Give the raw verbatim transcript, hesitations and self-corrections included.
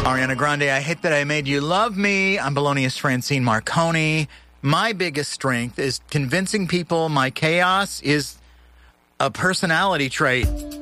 Ariana Grande, I hate that I made you love me. I'm Bologna's Francine Marconi. My biggest strength is convincing people my chaos is a personality trait.